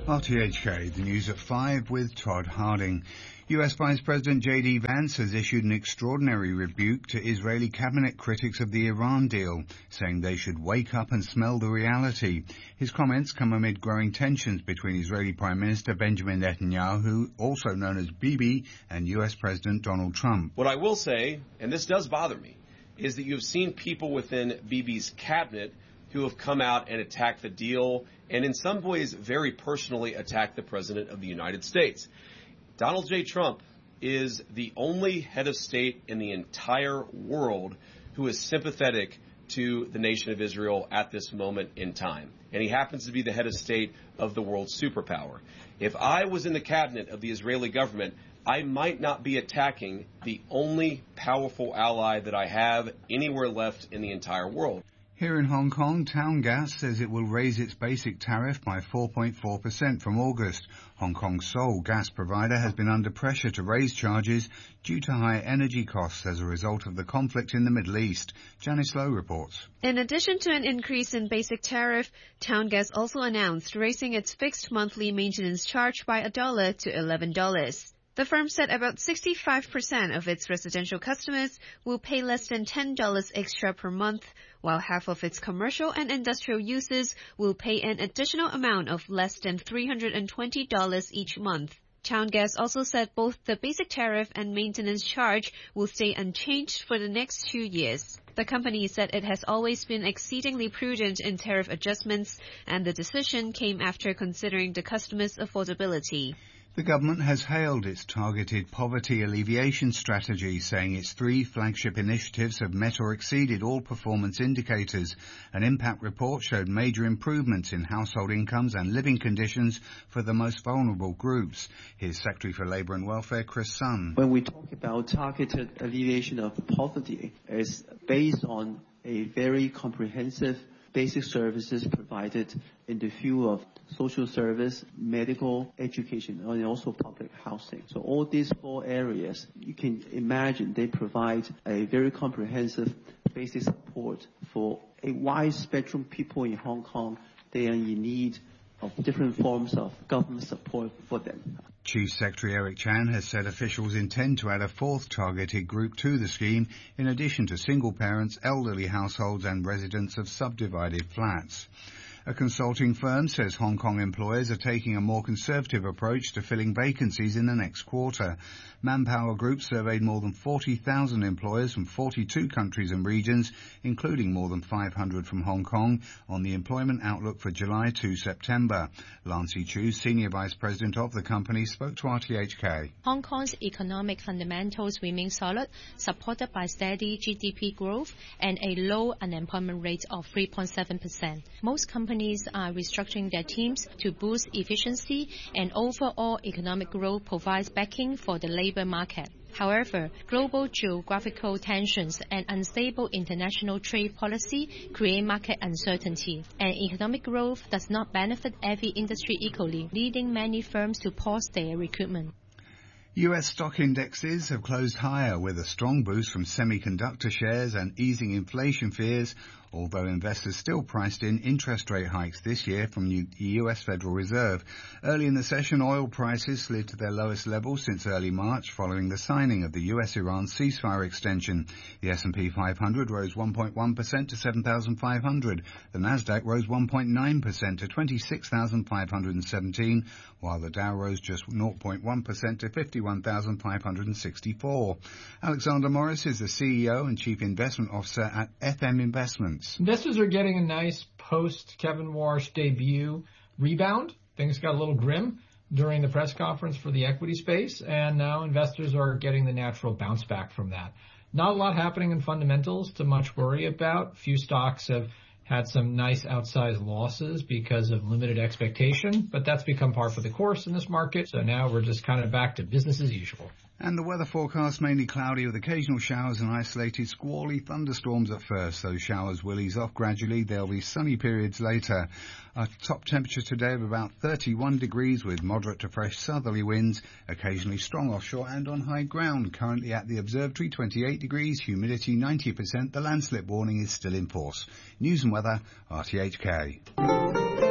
RTHK, the news at 5 with Todd Harding. US Vice President J.D. Vance has issued an extraordinary rebuke to Israeli cabinet critics of the Iran deal, saying they should wake up and smell the reality. His comments come amid growing tensions between Israeli Prime Minister Benjamin Netanyahu, also known as Bibi, and US President Donald Trump. What I will say, and this does bother me, is that you've seen people within Bibi's cabinet who have come out and attacked the deal and in some ways very personally attacked the President of the United States. Donald J. Trump is the only head of state in the entire world who is sympathetic to the nation of Israel at this moment in time. And he happens to be the head of state of the world's superpower. If I was in the cabinet of the Israeli government, I might not be attacking the only powerful ally that I have anywhere left in the entire world. Here in Hong Kong, Town Gas says it will raise its basic tariff by 4.4% from August. Hong Kong's sole gas provider has been under pressure to raise charges due to high energy costs as a result of the conflict in the Middle East. Janice Lowe reports. In addition to an increase in basic tariff, Town Gas also announced raising its fixed monthly maintenance charge by $1 to $11. The firm said about 65% of its residential customers will pay less than $10 extra per month, while half of its commercial and industrial users will pay an additional amount of less than $320 each month. Town Gas also said both the basic tariff and maintenance charge will stay unchanged for the next 2 years. The company said it has always been exceedingly prudent in tariff adjustments, and the decision came after considering the customers' affordability. The government has hailed its targeted poverty alleviation strategy, saying its 3 flagship initiatives have met or exceeded all performance indicators. An impact report showed major improvements in household incomes and living conditions for the most vulnerable groups. Here's Secretary for Labour and Welfare, Chris Sun. When we talk about targeted alleviation of poverty, it's based on a very comprehensive basic services provided in the field of social service, medical, education, and also public housing. So all these 4 areas, you can imagine they provide a very comprehensive basic support for a wide spectrum of people in Hong Kong. They are in need of different forms of government support for them. Chief Secretary Eric Chan has said officials intend to add a 4th targeted group to the scheme, in addition to single parents, elderly households and residents of subdivided flats. A consulting firm says Hong Kong employers are taking a more conservative approach to filling vacancies in the next quarter. Manpower Group surveyed more than 40,000 employers from 42 countries and regions, including more than 500 from Hong Kong, on the employment outlook for July to September. Lancy Chu, Senior Vice President of the company, spoke to RTHK. Hong Kong's economic fundamentals remain solid, supported by steady GDP growth and a low unemployment rate of 3.7%. Most companies are restructuring their teams to boost efficiency, and overall economic growth provides backing for the labor market. However, global geographical tensions and unstable international trade policy create market uncertainty, and economic growth does not benefit every industry equally, leading many firms to pause their recruitment. US stock indexes have closed higher with a strong boost from semiconductor shares and easing inflation fears, although investors still priced in interest rate hikes this year from the US Federal Reserve. Early in the session, oil prices slid to their lowest level since early March following the signing of the US-Iran ceasefire extension. The S&P 500 rose 1.1% to 7,500. The Nasdaq rose 1.9% to 26,517, while the Dow rose just 0.1% to 51,564. Alexander Morris is the CEO and Chief Investment Officer at FM Investments. Investors are getting a nice post-Kevin Warsh debut rebound. Things got a little grim during the press conference for the equity space, and now investors are getting the natural bounce back from that. Not a lot happening in fundamentals to much worry about. Few stocks have had some nice outsized losses because of limited expectation, but that's become par for the course in this market. So now we're just kind of back to business as usual. And the weather forecast mainly cloudy with occasional showers and isolated squally thunderstorms at first. Those showers will ease off gradually. There'll be sunny periods later. A top temperature today of about 31 degrees with moderate to fresh southerly winds, occasionally strong offshore and on high ground. Currently at the observatory, 28 degrees, humidity 90%. The landslip warning is still in force. News and weather, RTHK.